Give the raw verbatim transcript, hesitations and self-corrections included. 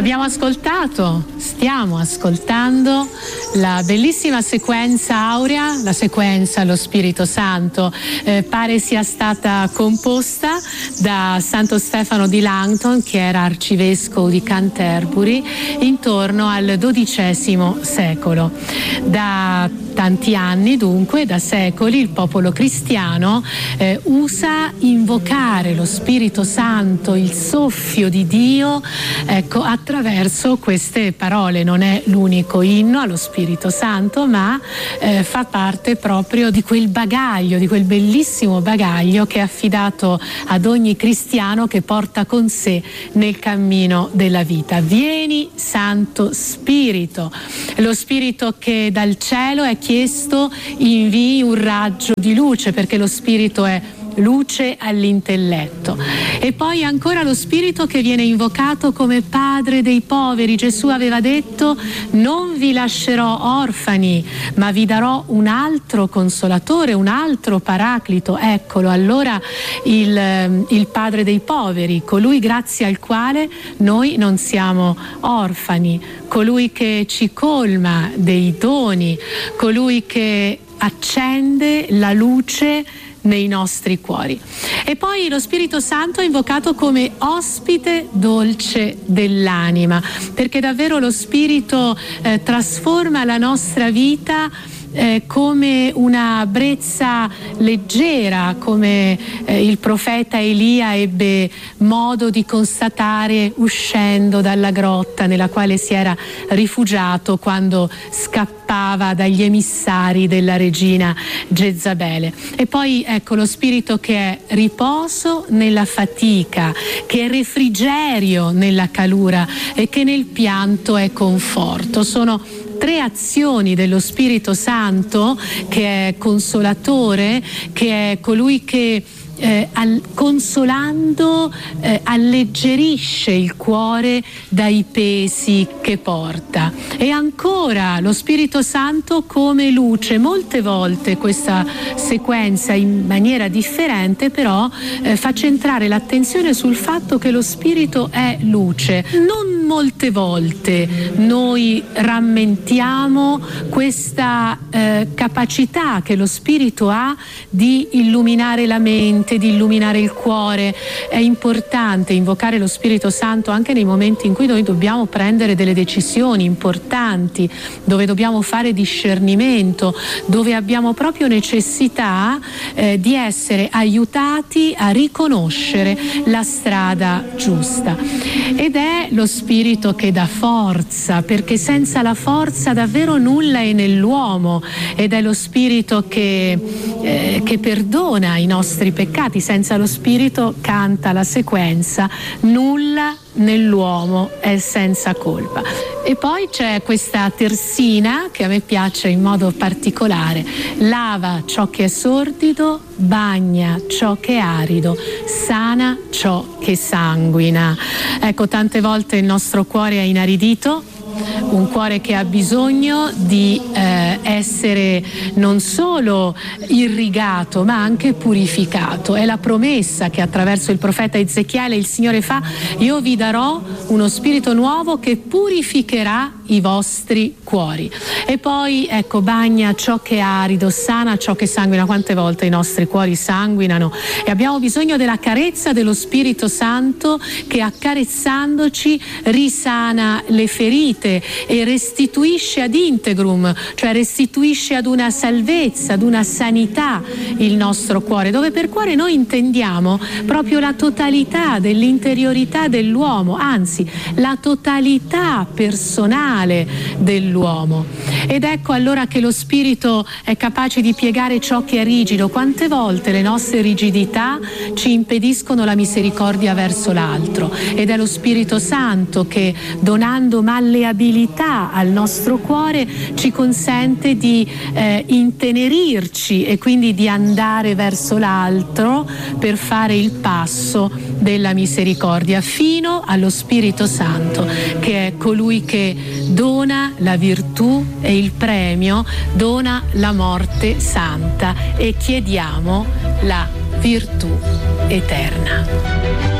Abbiamo ascoltato, stiamo ascoltando la bellissima sequenza aurea, la sequenza allo Spirito Santo. Eh, pare sia stata composta da Santo Stefano di Langton, che era arcivescovo di Canterbury, intorno al dodicesimo secolo. Da tanti anni, dunque, da secoli, il popolo cristiano eh, usa invocare lo Spirito Santo, il soffio di Dio, ecco, attraverso queste parole. Non è l'unico inno allo Spirito Santo, ma eh, fa parte proprio di quel bagaglio, di quel bellissimo bagaglio che è affidato ad ogni cristiano che porta con sé nel cammino della vita. Vieni, Santo Spirito, lo Spirito che dal cielo è chiesto invii un raggio di luce, perché lo Spirito è luce all'intelletto. E poi ancora lo Spirito che viene invocato come Padre dei poveri. Gesù aveva detto: non vi lascerò orfani, ma vi darò un altro consolatore, un altro paraclito. Eccolo allora il, il Padre dei poveri, colui grazie al quale noi non siamo orfani, colui che ci colma dei doni, colui che accende la luce nei nostri cuori. E poi lo Spirito Santo è invocato come ospite dolce dell'anima, perché davvero lo Spirito eh, trasforma la nostra vita Eh, come una brezza leggera, come eh, il profeta Elia ebbe modo di constatare uscendo dalla grotta nella quale si era rifugiato quando scappava dagli emissari della regina Jezabele. E poi ecco lo Spirito che è riposo nella fatica, che è refrigerio nella calura e che nel pianto è conforto. Sono tre azioni dello Spirito Santo, che è consolatore, che è colui che Eh, al, consolando eh, alleggerisce il cuore dai pesi che porta. E ancora lo Spirito Santo come luce. Molte volte questa sequenza in maniera differente però eh, fa centrare l'attenzione sul fatto che lo Spirito è luce. Non molte volte noi rammentiamo questa eh, capacità che lo Spirito ha di illuminare la mente, di illuminare il cuore. È importante invocare lo Spirito Santo anche nei momenti in cui noi dobbiamo prendere delle decisioni importanti, dove dobbiamo fare discernimento, dove abbiamo proprio necessità eh, di essere aiutati a riconoscere la strada giusta. Ed è lo Spirito che dà forza, perché senza la forza davvero nulla è nell'uomo, ed è lo Spirito che, eh, che perdona i nostri peccati. Senza lo Spirito, canta la sequenza, nulla nell'uomo è senza colpa. E poi c'è questa terzina che a me piace in modo particolare: lava ciò che è sordido, bagna ciò che è arido, sana ciò che sanguina. Ecco, tante volte il nostro cuore è inaridito, un cuore che ha bisogno di eh, essere non solo irrigato ma anche purificato. È la promessa che attraverso il profeta Ezechiele il Signore fa: io vi darò uno spirito nuovo che purificherà i vostri cuori. E poi ecco, bagna ciò che è arido, sana ciò che sanguina. Quante volte i nostri cuori sanguinano e abbiamo bisogno della carezza dello Spirito Santo che, accarezzandoci, risana le ferite e restituisce ad integrum, cioè restituisce ad una salvezza, ad una sanità il nostro cuore, dove per cuore noi intendiamo proprio la totalità dell'interiorità dell'uomo, anzi la totalità personale dell'uomo. Ed ecco allora che lo Spirito è capace di piegare ciò che è rigido. Quante volte le nostre rigidità ci impediscono la misericordia verso l'altro, ed è lo Spirito Santo che, donando malleabilità al nostro cuore, ci consente di eh, intenerirci e quindi di andare verso l'altro per fare il passo della misericordia, fino allo Spirito Santo, che è colui che dona la virtù e il premio, dona la morte santa, e chiediamo la virtù eterna.